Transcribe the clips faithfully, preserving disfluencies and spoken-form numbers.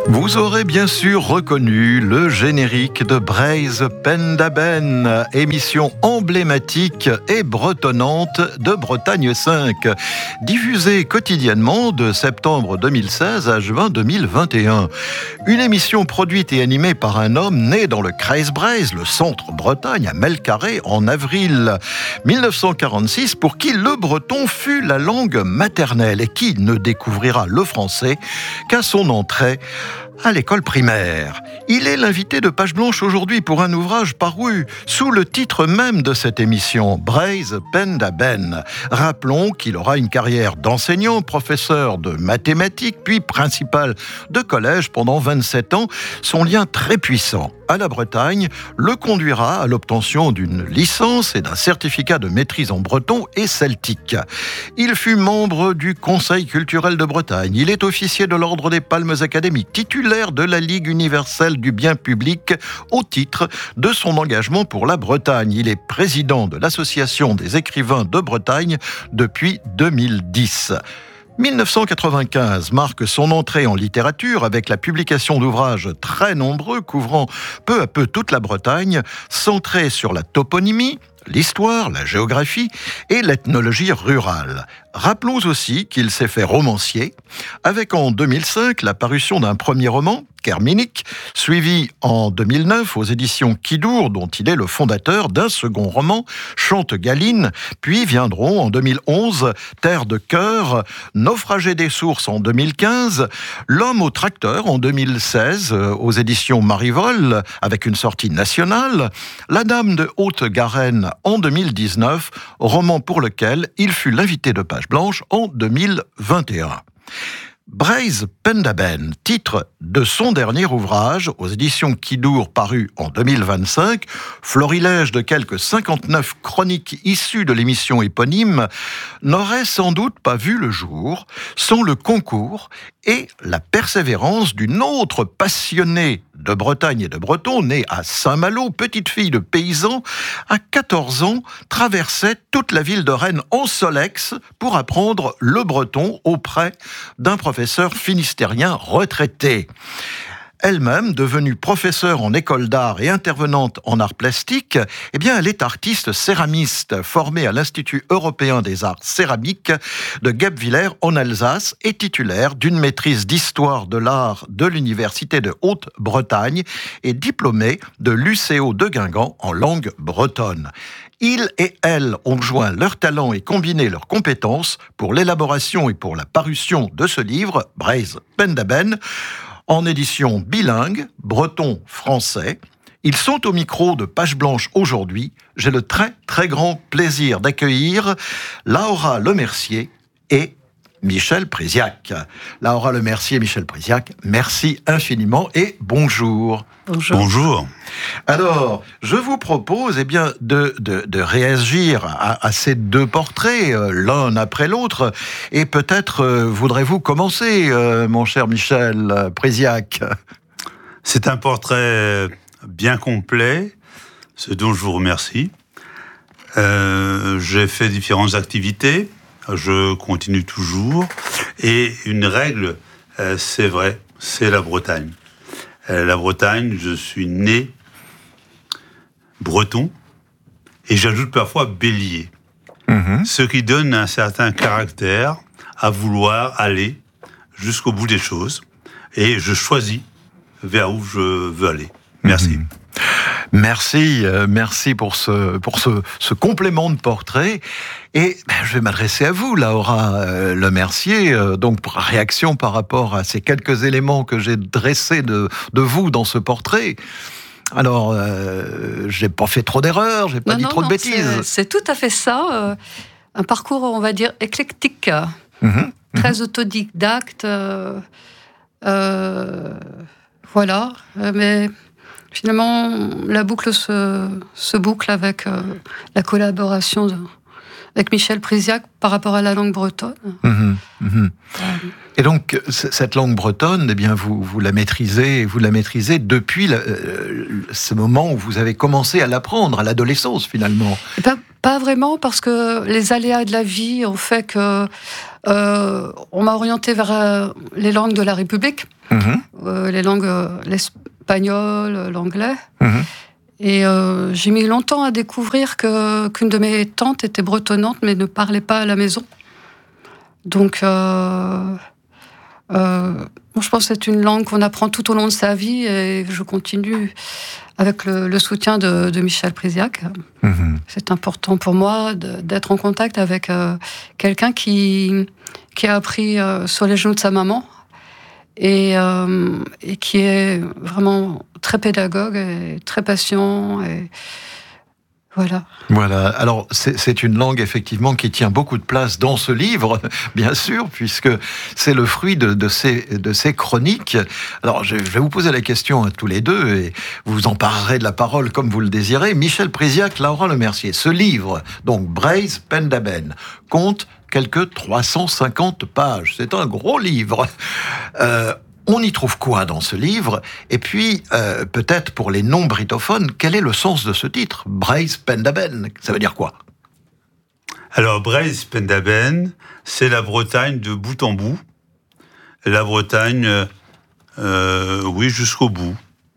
Vous aurez bien sûr reconnu le générique de Braise Pendaben, émission emblématique et bretonnante de Bretagne cinq, diffusée quotidiennement de septembre deux mille seize à juin deux mille vingt et un. Une émission produite et animée par un homme né dans le Kreis Braise, le centre Bretagne, à Melcarré, en avril mille neuf cent quarante-six, pour qui le breton fut la langue maternelle et qui ne découvrira le français qu'à son entrée à l'école primaire. Il est l'invité de Page Blanche aujourd'hui pour un ouvrage paru sous le titre même de cette émission, Braise Pendaben. Rappelons qu'il aura une carrière d'enseignant, professeur de mathématiques, puis principal de collège pendant vingt-sept ans. Son lien très puissant à la Bretagne le conduira à l'obtention d'une licence et d'un certificat de maîtrise en breton et celtique. Il fut membre du Conseil culturel de Bretagne. Il est officier de l'Ordre des Palmes académiques, titulaire de la Ligue universelle du bien public au titre de son engagement pour la Bretagne. Il est président de l'Association des écrivains de Bretagne depuis deux mille dix. mille neuf cent quatre-vingt-quinze marque son entrée en littérature avec la publication d'ouvrages très nombreux couvrant peu à peu toute la Bretagne, centrés sur la toponymie, l'histoire, la géographie et l'ethnologie rurale. Rappelons aussi qu'il s'est fait romancier, avec en deux mille cinq la parution d'un premier roman, Kerminic, suivi en deux mille neuf aux éditions Kidour, dont il est le fondateur, d'un second roman, Chante-Galine, puis viendront en deux mille onze Terre de cœur, Naufragé des sources en deux mille quinze, L'homme au tracteur en deux mille seize aux éditions Marivol, avec une sortie nationale, La dame de Haute-Garenne en deux mille dix-neuf, roman pour lequel il fut l'invité de Page Blanche en deux mille vingt et un. Braise Pendaben, titre de son dernier ouvrage aux éditions Kidour paru en deux mille vingt-cinq, florilège de quelques cinquante-neuf chroniques issues de l'émission éponyme, n'aurait sans doute pas vu le jour sans le concours et la persévérance d'une autre passionnée de Bretagne et de Breton, née à Saint-Malo, petite fille de paysan, à quatorze ans, traversait toute la ville de Rennes en Solex pour apprendre le breton auprès d'un professeur finistérien retraité. Elle-même, devenue professeure en école d'art et intervenante en arts plastiques, eh bien, elle est artiste céramiste formée à l'Institut européen des arts céramiques de Guebwiller en Alsace et titulaire d'une maîtrise d'histoire de l'art de l'Université de Haute-Bretagne et diplômée de l'U C O de Guingamp en langue bretonne. Ils et elles ont joint leurs talents et combiné leurs compétences pour l'élaboration et pour la parution de ce livre, Braise Pendaben, en édition bilingue, breton-français. Ils sont au micro de Page Blanche aujourd'hui. J'ai le très très grand plaisir d'accueillir Laura Lemercier et Michel Priziac. Laura Lemercier et Michel Priziac, merci infiniment et bonjour. Bonjour. Bonjour. Alors, je vous propose eh bien, de, de, de réagir à, à ces deux portraits, euh, l'un après l'autre, et peut-être euh, voudrez-vous commencer, euh, mon cher Michel Priziac. C'est un portrait bien complet, ce dont je vous remercie. Euh, j'ai fait différentes activités, je continue toujours, et une règle, euh, c'est vrai, c'est la Bretagne. Euh, la Bretagne, je suis né breton, et j'ajoute parfois bélier, mmh. ce qui donne un certain caractère à vouloir aller jusqu'au bout des choses, et je choisis vers où je veux aller. Merci. Mmh. Merci, euh, merci pour ce pour ce, ce complément de portrait. Et ben, je vais m'adresser à vous, Laura euh, Lemercier. Euh, donc, réaction par rapport à ces quelques éléments que j'ai dressés de de vous dans ce portrait. Alors, euh, j'ai pas fait trop d'erreurs, j'ai pas non, dit non, trop non, de bêtises. C'est, c'est tout à fait ça. Euh, un parcours, on va dire, éclectique, mmh, très mmh. autodidacte. Euh, euh, voilà, mais finalement, la boucle se, se boucle avec euh, la collaboration de, avec Michel Priziac par rapport à la langue bretonne. Mmh, mmh. Euh, Et donc, cette langue bretonne, eh bien, vous, vous la maîtrisez, vous la maîtrisez depuis la, euh, ce moment où vous avez commencé à l'apprendre, à l'adolescence, finalement. Ben, Pas vraiment, parce que les aléas de la vie ont fait que euh, on m'a orientée vers euh, les langues de la République, mmh. euh, les langues, euh, l'espagnol, l'anglais. Mmh. Et euh, j'ai mis longtemps à découvrir que, qu'une de mes tantes était bretonnante, mais ne parlait pas à la maison. Donc, euh, euh, je pense que c'est une langue qu'on apprend tout au long de sa vie, et je continue avec le, le soutien de, de Michel Priziac. Mmh. C'est important pour moi de, d'être en contact avec euh, quelqu'un qui, qui a appris euh, sur les genoux de sa maman, et, euh, et qui est vraiment très pédagogue et très patient. Et voilà. Voilà. Alors, c'est, c'est une langue, effectivement, qui tient beaucoup de place dans ce livre, bien sûr, puisque c'est le fruit de, de, ces, de ces chroniques. Alors, je vais vous poser la question à tous les deux, et vous vous emparerez de la parole comme vous le désirez. Michel Priziac, Laura Lemercier. Ce livre, donc, Breizh Pendaben, compte quelques trois cent cinquante pages. C'est un gros livre. Euh, On y trouve quoi dans ce livre ? Et puis, euh, peut-être pour les non-britophones, quel est le sens de ce titre ? Breizh Pendaben, ça veut dire quoi ? Alors, Breizh Pendaben, c'est la Bretagne de bout en bout. La Bretagne, euh, oui, jusqu'au bout.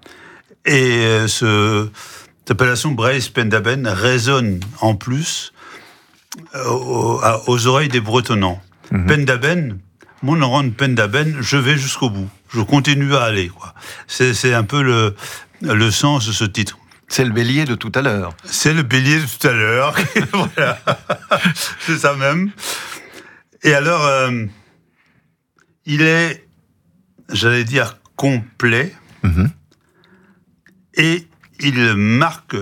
Et euh, ce, cette appellation Breizh Pendaben résonne en plus euh, aux, aux oreilles des Bretonnants. Mmh. Pendaben, mon oran Pendaben, je vais jusqu'au bout. Je continue à aller, quoi. C'est, c'est un peu le, le sens de ce titre. C'est le bélier de tout à l'heure. C'est le bélier de tout à l'heure. Voilà. C'est ça même. Et alors, euh, il est, j'allais dire, complet. Mmh. Et il marque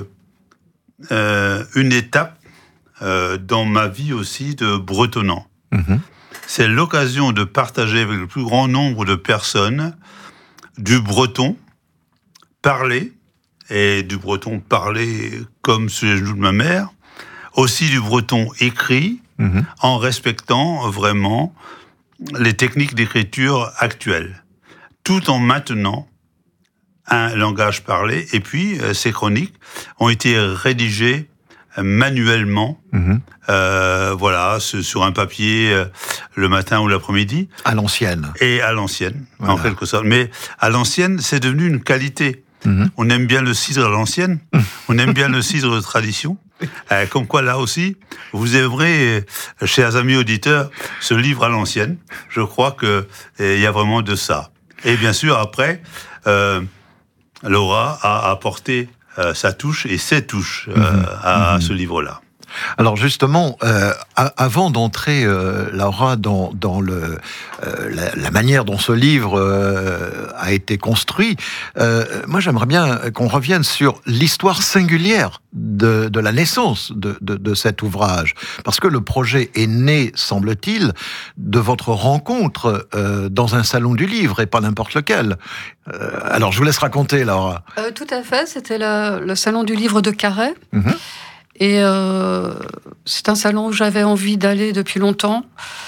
euh, une étape euh, dans ma vie aussi de bretonnant. Mmh. C'est l'occasion de partager avec le plus grand nombre de personnes du breton parlé, et du breton parlé comme sur les genoux de ma mère, aussi du breton écrit, mmh. en respectant vraiment les techniques d'écriture actuelles, tout en maintenant un langage parlé. Et puis, euh, ces chroniques ont été rédigées manuellement, mmh. euh, voilà, sur un papier euh, le matin ou l'après-midi. À l'ancienne. Et à l'ancienne, voilà. En quelque sorte. Mais à l'ancienne, c'est devenu une qualité. Mmh. On aime bien le cidre à l'ancienne, mmh. on aime bien le cidre de tradition. Euh, comme quoi, là aussi, vous aimerez, euh, chers amis auditeurs, ce livre à l'ancienne. Je crois qu'il euh, y a vraiment de ça. Et bien sûr, après, euh, Laura a apporté Euh, sa touche et ses touches euh, mmh. à mmh. ce livre-là. Alors justement, euh, a- avant d'entrer, euh, Laura, dans, dans le, euh, la, la manière dont ce livre euh, a été construit, euh, moi j'aimerais bien qu'on revienne sur l'histoire singulière de, de la naissance de, de, de cet ouvrage. Parce que le projet est né, semble-t-il, de votre rencontre euh, dans un salon du livre, et pas n'importe lequel. Euh, alors je vous laisse raconter, Laura. Euh, tout à fait, c'était le, le salon du livre de Carhaix. Mmh. Et euh, c'est un salon où j'avais envie d'aller depuis longtemps.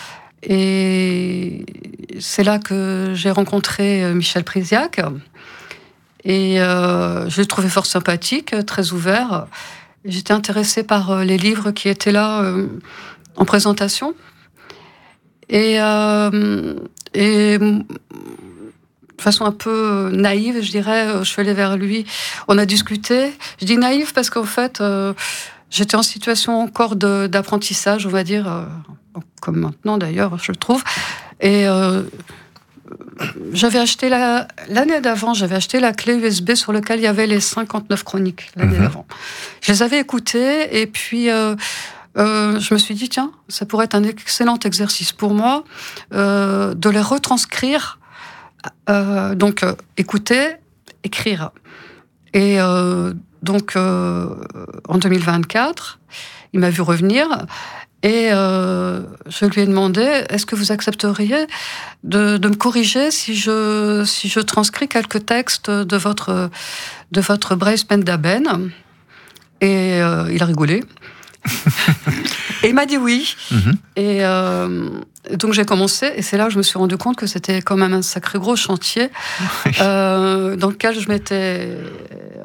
Et c'est là que j'ai rencontré Michel Priziac. Et euh, je l'ai trouvé fort sympathique, très ouvert. J'étais intéressée par les livres qui étaient là euh, en présentation. Et, euh, et de façon un peu naïve, je dirais, je suis allée vers lui. On a discuté. Je dis naïve parce qu'en fait... Euh, J'étais en situation encore de, d'apprentissage, on va dire, euh, comme maintenant d'ailleurs, je le trouve. Et euh, j'avais acheté la, l'année d'avant, j'avais acheté la clé U S B sur laquelle il y avait les cinquante-neuf chroniques l'année mmh. d'avant. Je les avais écoutées et puis euh, euh, je me suis dit tiens, ça pourrait être un excellent exercice pour moi euh, de les retranscrire, euh, donc euh, écouter, écrire. Et euh, donc, euh, en deux mille vingt-quatre, il m'a vu revenir et euh, je lui ai demandé est-ce que vous accepteriez de, de me corriger si je, si je transcris quelques textes de votre, de votre Breizh Pendaben. Et euh, il a rigolé. Et il m'a dit oui. Mm-hmm. Et euh, donc j'ai commencé, et c'est là que je me suis rendu compte que c'était quand même un sacré gros chantier euh, dans lequel je m'étais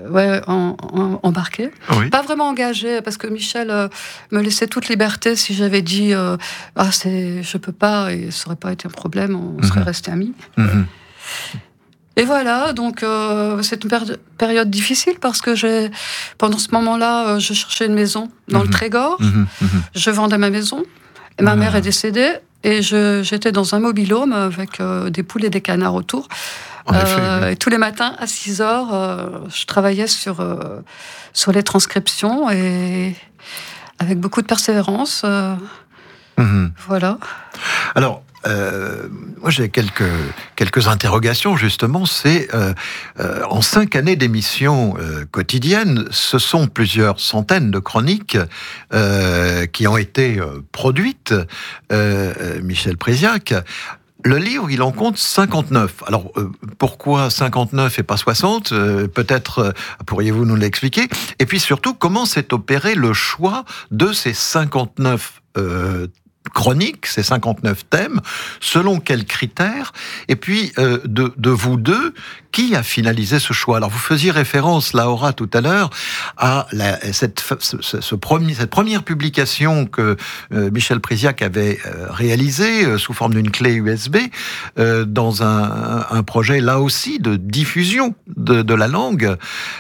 ouais, en, en, embarqué. Oui. Pas vraiment engagé, parce que Michel euh, me laissait toute liberté. Si j'avais dit euh, ah, c'est, je peux pas, et ça aurait pas été un problème, on mm-hmm. serait restés amis. Mm-hmm. Et voilà, donc euh, c'est une péri- période difficile parce que j'ai, pendant ce moment-là, euh, je cherchais une maison dans mmh. le Trégor. Mmh. Mmh. Je vendais ma maison. Et ma ah. mère est décédée. Et je, j'étais dans un mobil-home avec euh, des poules et des canards autour. Euh, effet, oui. Et tous les matins, à six heures, euh, je travaillais sur, euh, sur les transcriptions et avec beaucoup de persévérance. Euh, mmh. Voilà. Alors, Euh, moi, j'ai quelques, quelques interrogations, justement. C'est, euh, euh, en cinq années d'émissions euh, quotidiennes, ce sont plusieurs centaines de chroniques euh, qui ont été euh, produites. Euh, Michel Préziac, le livre, il en compte cinquante-neuf. Alors, euh, pourquoi cinquante-neuf et pas soixante ? euh, Peut-être euh, pourriez-vous nous l'expliquer ? Et puis surtout, comment s'est opéré le choix de ces cinquante-neuf euh, chroniques, ces cinquante-neuf thèmes, selon quels critères, et puis euh, de, de vous deux, qui a finalisé ce choix ? Alors vous faisiez référence, Laura, tout à l'heure, à la, cette, ce, ce premier, cette première publication que euh, Michel Préziac avait euh, réalisée euh, sous forme d'une clé U S B, euh, dans un, un projet là aussi de diffusion de, de la langue.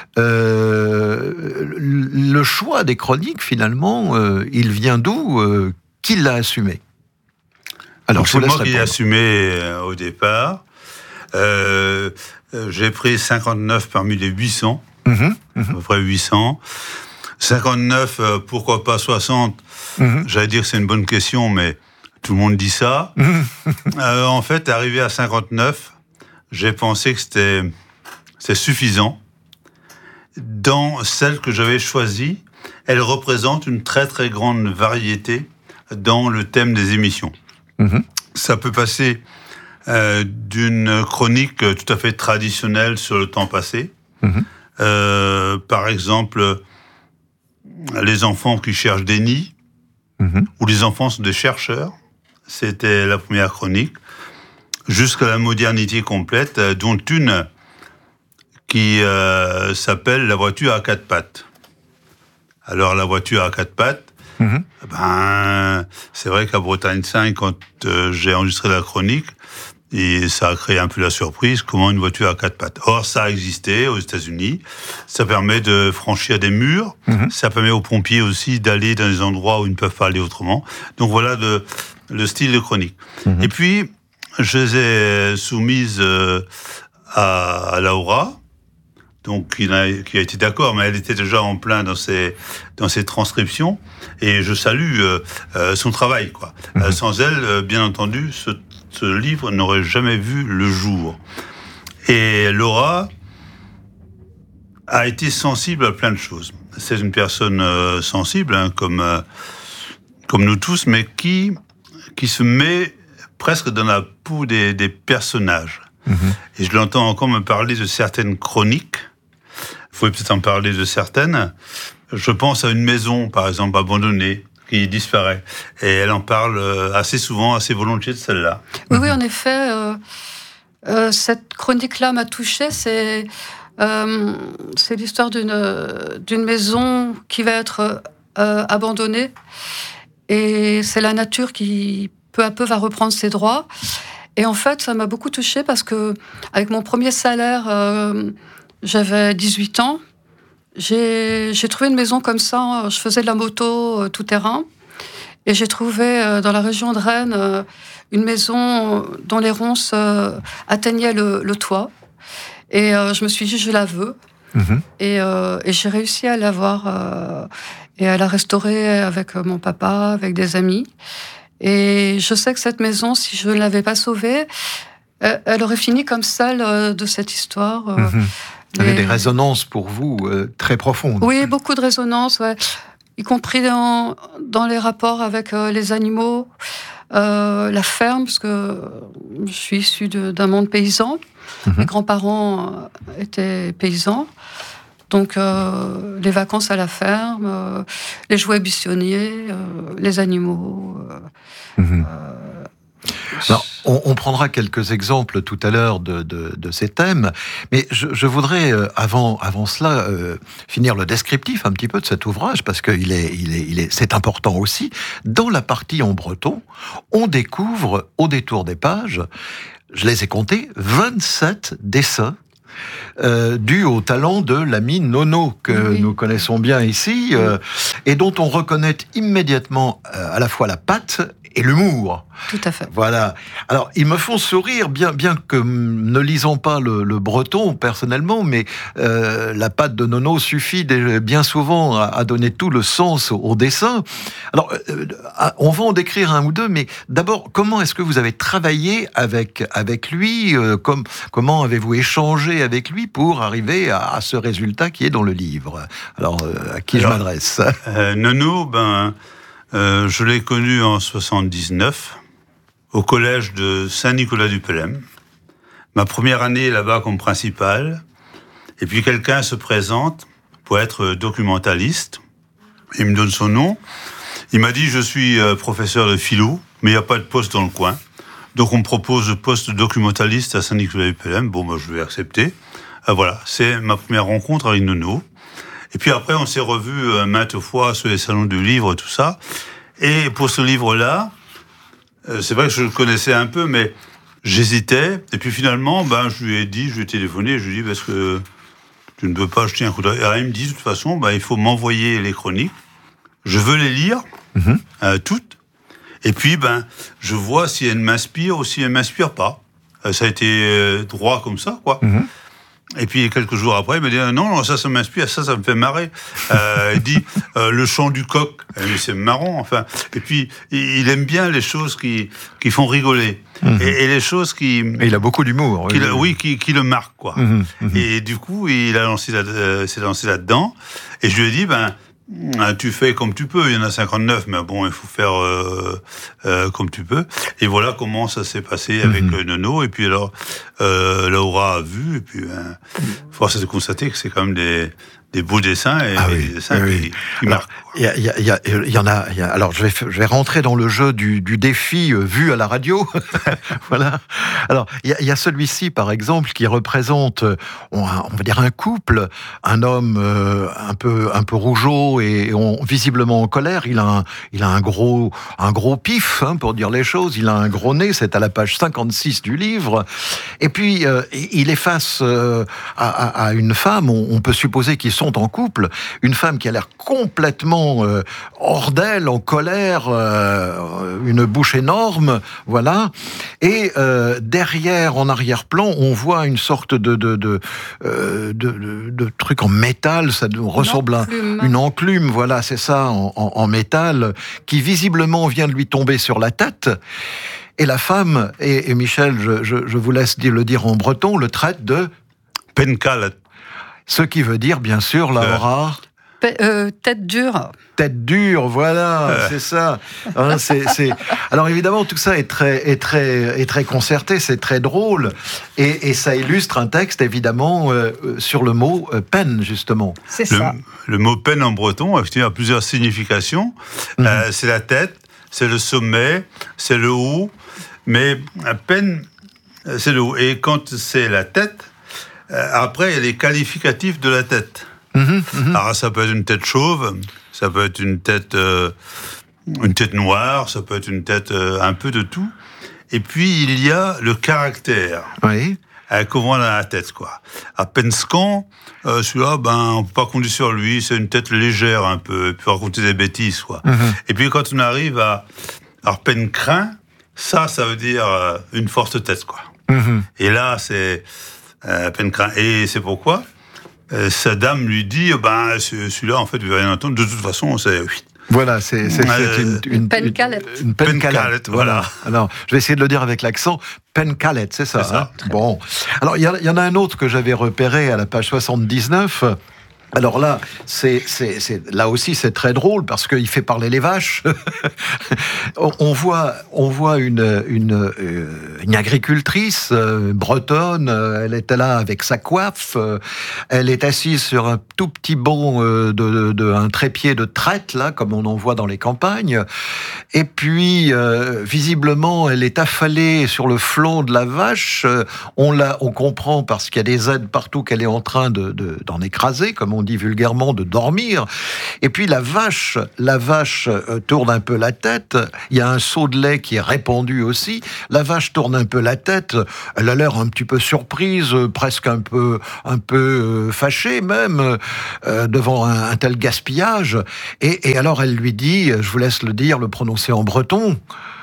Euh, le choix des chroniques, finalement, euh, il vient d'où ? euh, Qui l'a assumé ? Alors, c'est moi qui l'ai assumé euh, au départ. Euh, euh, j'ai pris cinquante-neuf parmi les huit cents, mmh, mmh. à peu près huit cents. cinquante-neuf, euh, pourquoi pas soixante ? mmh. J'allais dire que c'est une bonne question, mais tout le monde dit ça. Mmh. euh, en fait, arrivé à cinquante-neuf, j'ai pensé que c'était, c'était suffisant. Dans celle que j'avais choisie, elle représente une très très grande variété dans le thème des émissions. Mmh. Ça peut passer euh, d'une chronique tout à fait traditionnelle sur le temps passé, mmh. euh, par exemple, les enfants qui cherchent des nids, mmh. ou les enfants sont des chercheurs, c'était la première chronique, jusqu'à la modernité complète, dont une qui euh, s'appelle la voiture à quatre pattes. Alors la voiture à quatre pattes, Mmh. ben, c'est vrai qu'à Bretagne cinq, quand euh, j'ai enregistré la chronique, et ça a créé un peu la surprise, comment une voiture à quatre pattes. Or, ça a existé aux États-Unis, ça permet de franchir des murs, mmh. ça permet aux pompiers aussi d'aller dans des endroits où ils ne peuvent pas aller autrement. Donc voilà de, le style de chronique. Mmh. Et puis, je les ai soumises euh, à, à Laura, donc qui a, qui a été d'accord, mais elle était déjà en plein dans ses, dans ses transcriptions, et je salue euh, euh, son travail, quoi. Mmh. Euh, sans elle, euh, bien entendu, ce, ce livre n'aurait jamais vu le jour. Et Laura a été sensible à plein de choses. C'est une personne euh, sensible, hein, comme, euh, comme nous tous, mais qui, qui se met presque dans la peau des, des personnages. Mmh. Et je l'entends encore me parler de certaines chroniques. Il faut peut-être en parler de certaines. Je pense à une maison, par exemple, abandonnée, qui disparaît. Et elle en parle assez souvent, assez volontiers de celle-là. Oui, oui, en effet. Euh, euh, cette chronique-là m'a touchée. C'est, euh, c'est l'histoire d'une, d'une maison qui va être euh, abandonnée. Et c'est la nature qui, peu à peu, va reprendre ses droits. Et en fait, ça m'a beaucoup touchée parce que, avec mon premier salaire, euh, j'avais dix-huit ans. J'ai, j'ai trouvé une maison comme ça. Je faisais de la moto euh, tout terrain. Et j'ai trouvé euh, dans la région de Rennes euh, une maison dont les ronces euh, atteignaient le, le toit. Et euh, je me suis dit, je la veux. Mmh. Et, euh, et j'ai réussi à l'avoir euh, et à la restaurer avec mon papa, avec des amis. Et je sais que cette maison, si je ne l'avais pas sauvée, elle aurait fini comme celle de cette histoire. Mmh. Il y avait des résonances pour vous euh, très profondes. Oui, beaucoup de résonances, ouais. Y compris dans, dans les rapports avec euh, les animaux, euh, la ferme, parce que je suis issue de, d'un monde paysan. Mmh. Mes grands-parents étaient paysans. Donc, euh, les vacances à la ferme, euh, les jouets buissonniers, euh, les animaux. Euh, mmh. euh, Alors, on, on prendra quelques exemples tout à l'heure de, de, de ces thèmes, mais je, je voudrais, euh, avant, avant cela, euh, finir le descriptif un petit peu de cet ouvrage, parce que il est, il est, il est, c'est important aussi. Dans la partie en breton, on découvre, au détour des pages, je les ai comptés, vingt-sept dessins Euh, dû au talent de l'ami Nono, que oui. nous connaissons bien ici, euh, et dont on reconnaît immédiatement euh, à la fois la patte et l'humour. Tout à fait. Voilà. Alors, ils me font sourire, bien, bien que ne lisant pas le, le breton personnellement, mais euh, la patte de Nono suffit bien souvent à, à donner tout le sens au, au dessin. Alors, euh, on va en décrire un ou deux, mais d'abord, comment est-ce que vous avez travaillé avec, avec lui euh, comme, Comment avez-vous échangé avec lui pour arriver à, à ce résultat qui est dans le livre? Alors, euh, à qui Alors, je m'adresse? euh, Nono, ben... Euh, je l'ai connu en soixante-dix-neuf, au collège de Saint-Nicolas-du-Pelem. Ma première année là-bas comme principal. Et puis quelqu'un se présente pour être documentaliste. Il me donne son nom. Il m'a dit, je suis professeur de philo, mais il n'y a pas de poste dans le coin. Donc on me propose le poste de documentaliste à Saint-Nicolas-du-Pelem. Bon, moi je vais accepter. Euh, voilà, c'est ma première rencontre avec Nono. Et puis après, on s'est revus euh, maintes fois sur les salons du livre, tout ça. Et pour ce livre-là, euh, c'est vrai que je le connaissais un peu, mais j'hésitais. Et puis finalement, ben, je lui ai dit, je lui ai téléphoné, je lui ai dit, parce que tu ne peux pas jeter un coup d'œil. Alors il me dit, de toute façon, ben, il faut m'envoyer les chroniques. Je veux les lire, mm-hmm. euh, toutes. Et puis, ben, je vois si elles m'inspirent ou si elles ne m'inspirent pas. Euh, ça a été euh, droit comme ça, quoi. Mm-hmm. Et puis, quelques jours après, il me dit « Non, non, ça, ça m'inspire, ça, ça me fait marrer. Euh, » Il dit euh, « Le chant du coq. » Mais c'est marrant, enfin. Et puis, il aime bien les choses qui, qui font rigoler. Mmh. Et, et les choses qui... Et il a beaucoup d'humour. Qui, oui, oui qui, qui le marquent, quoi. Mmh, mmh. Et du coup, il a lancé là, euh, s'est lancé là-dedans. Et je lui ai dit « Ben, tu fais comme tu peux. Il y en a cinquante-neuf, mais bon, il faut faire euh, euh, comme tu peux. » Et voilà comment ça s'est passé avec mmh. Nono. Et puis alors, euh, Laura a vu. Et puis, ben, force est de constater que c'est quand même des, des beaux dessins et ah, oui, des dessins oui, qui, qui marquent. Il y, y, y, y, y en a. Y a alors, je vais, je vais rentrer dans le jeu du, du défi euh, vu à la radio. Voilà. Alors, il y, y a celui-ci, par exemple, qui représente, on, on va dire, un couple, un homme euh, un peu, un peu rougeau et on, visiblement en colère. Il a un, il a un gros, un gros pif, hein, pour dire les choses. Il a un gros nez. C'est à la page cinquante-six du livre. Et puis, euh, il est face euh, à, à, à une femme. On, on peut supposer qu'ils sont en couple. Une femme qui a l'air complètement Euh, hors d'elle, en colère, euh, une bouche énorme, voilà. Et euh, derrière, en arrière-plan, on voit une sorte de de de, euh, de, de, de truc en métal, ça ressemble à une enclume, voilà, c'est ça, en, en, en métal, qui visiblement vient de lui tomber sur la tête. Et la femme, et, et Michel, je, je, je vous laisse dire, le dire en breton, le traite de Pencalet. Ce qui veut dire, bien sûr, Laura... Euh. Euh, tête dure. Tête dure, voilà, euh. c'est ça. Hein, c'est, c'est... Alors évidemment, tout ça est très, est très, est très concerté, c'est très drôle, et, et ça illustre un texte évidemment euh, sur le mot euh, peine justement. C'est le, ça. Le mot peine en breton a plusieurs significations. Mm-hmm. Euh, c'est la tête, c'est le sommet, c'est le haut, mais la peine, c'est le haut. Et quand c'est la tête, euh, après il y a les qualificatifs de la tête. Mmh, mmh. Alors ça peut être une tête chauve, ça peut être une tête, euh, une tête noire, ça peut être une tête euh, un peu de tout. Et puis il y a le caractère. Oui. Euh, comment on a la tête, quoi. À Penscan, euh, celui-là, ben on peut pas compter sur lui, c'est une tête légère un peu, il peut raconter des bêtises, quoi. Mmh. Et puis quand on arrive à, à Pencrin, ça, ça veut dire euh, une forte tête, quoi. Mmh. Et là, c'est euh, Pencrin. Et c'est pourquoi Euh, sa dame lui dit, ben, celui-là, en fait, vous allez rien entendre. De toute façon, c'est... Voilà, c'est, c'est, euh, c'est une, une, Pencalet. Une Pencalet, voilà. Alors, je vais essayer de le dire avec l'accent. Pencalet, c'est ça. C'est ça. Hein bon. Alors, il y, y en a un autre que j'avais repéré à la page soixante-dix-neuf. Alors là, c'est, c'est, c'est, là aussi, c'est très drôle parce qu'il fait parler les vaches. on, on voit, on voit une, une, une agricultrice euh, bretonne. Elle était là avec sa coiffe. Euh, elle est assise sur un tout petit banc euh, de, de, de un trépied de traite, là, comme on en voit dans les campagnes. Et puis, euh, visiblement, elle est affalée sur le flanc de la vache. On la, on comprend parce qu'il y a des aides partout qu'elle est en train de, de, d'en écraser, comme on dit vulgairement, de dormir. Et puis la vache, la vache euh, tourne un peu la tête. Il y a un seau de lait qui est répandu aussi. La vache tourne un peu la tête. Elle a l'air un petit peu surprise, euh, presque un peu, un peu euh, fâchée même euh, devant un, un tel gaspillage. Et, et alors elle lui dit, je vous laisse le dire, le prononcer en breton,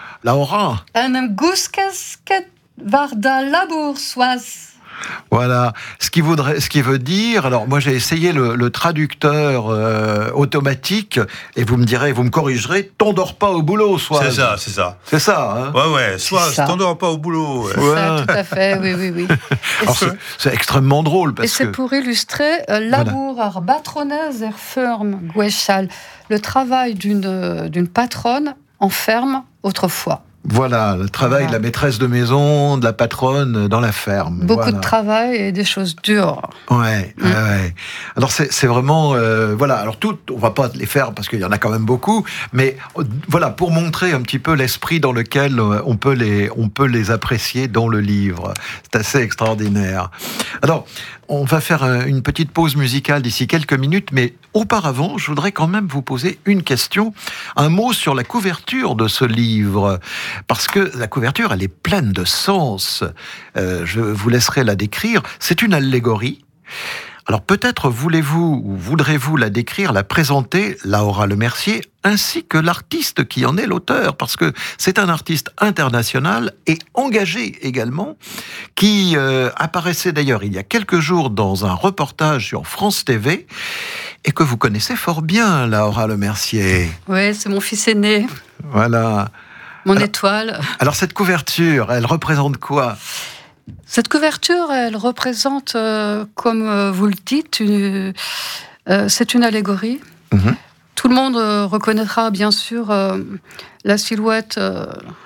Laura. Un gousquesquet varda labour soise. Voilà, ce qui, voudrait, ce qui veut dire, alors moi j'ai essayé le, le traducteur euh, automatique, et vous me direz, vous me corrigerez, t'endors pas au boulot, soit. C'est ça, c'est ça. C'est ça, hein. Ouais, ouais, soit t'endors pas au boulot. Ouais. C'est ça, tout à fait, oui, oui, oui. Alors, c'est, c'est extrêmement drôle, parce et c'est que... pour illustrer euh, labour ar batronez er ferme gwechal, le travail d'une, d'une patronne en ferme autrefois. Voilà, le travail voilà. de la maîtresse de maison, de la patronne dans la ferme. Beaucoup voilà. de travail et des choses dures. Ouais, mmh. ouais, ouais. Alors c'est, c'est vraiment, euh, voilà. Alors toutes, on va pas les faire parce qu'il y en a quand même beaucoup, mais voilà, pour montrer un petit peu l'esprit dans lequel on peut les, on peut les apprécier dans le livre. C'est assez extraordinaire. Alors, on va faire une petite pause musicale d'ici quelques minutes, mais auparavant, je voudrais quand même vous poser une question, un mot sur la couverture de ce livre, parce que la couverture, elle est pleine de sens. Euh, je vous laisserai la décrire. C'est une allégorie. Alors peut-être voulez-vous ou voudrez-vous la décrire, la présenter, Laura Lemercier, ainsi que l'artiste qui en est l'auteur, parce que c'est un artiste international et engagé également, qui euh, apparaissait d'ailleurs il y a quelques jours dans un reportage sur France T V, et que vous connaissez fort bien, Laura Lemercier. Oui, c'est mon fils aîné. Voilà. Mon alors, étoile. Alors cette couverture, elle représente quoi ? Cette couverture, elle représente, euh, comme euh, vous le dites, une, euh, c'est une allégorie. Mmh. Tout le monde euh, reconnaîtra bien sûr euh, la silhouette euh,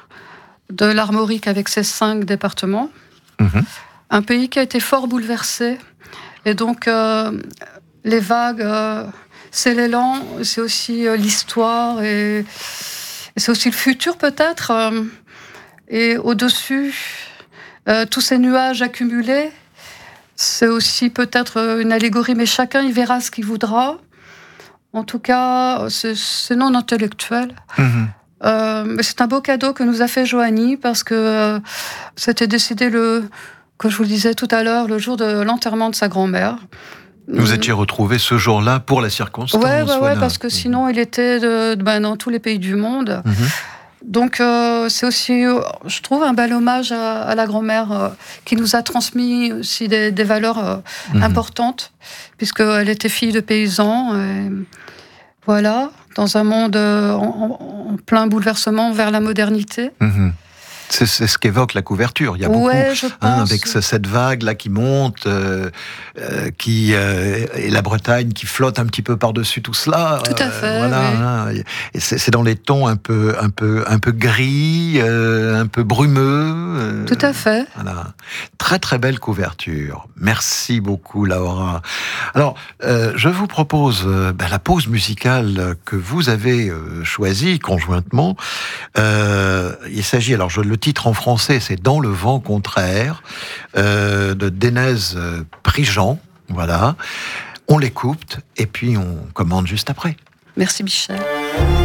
de l'Armorique avec ses cinq départements. Mmh. Un pays qui a été fort bouleversé. Et donc, euh, les vagues, euh, c'est l'élan, c'est aussi euh, l'histoire, et, et c'est aussi le futur peut-être. Euh, et au-dessus... Euh, tous ces nuages accumulés, c'est aussi peut-être une allégorie, mais chacun y verra ce qu'il voudra. En tout cas, c'est, c'est non intellectuel. Mmh. Euh, mais c'est un beau cadeau que nous a fait Joanie, parce que euh, c'était décidé, le, comme je vous le disais tout à l'heure, le jour de l'enterrement de sa grand-mère. Vous étiez retrouvés ce jour-là pour la circonstance. Oui, ouais, ouais, parce que sinon, il était de, de, ben, dans tous les pays du monde. Mmh. Donc, euh, c'est aussi, euh, je trouve, un bel hommage à, à la grand-mère euh, qui nous a transmis aussi des, des valeurs euh, mmh. importantes, puisqu'elle était fille de paysans. Et, voilà, dans un monde euh, en, en plein bouleversement vers la modernité. Mmh. C'est, c'est ce qu'évoque la couverture. Il y a beaucoup, ouais, je pense. hein, avec ce, cette vague là qui monte, euh, euh, qui euh, et la Bretagne qui flotte un petit peu par-dessus tout cela. Tout à fait. Euh, voilà. Oui. Hein, et c'est, c'est dans les tons un peu, un peu, un peu gris, euh, un peu brumeux. Euh, tout à fait. Voilà. Très très belle couverture. Merci beaucoup, Laura. Alors, euh, je vous propose euh, ben, la pause musicale que vous avez euh, choisie conjointement. Euh, il s'agit, alors je le Le titre en français, c'est « Dans le vent contraire euh, » de Dénez Prigent. Voilà. On l'écoute et puis on commande juste après. Merci Michel.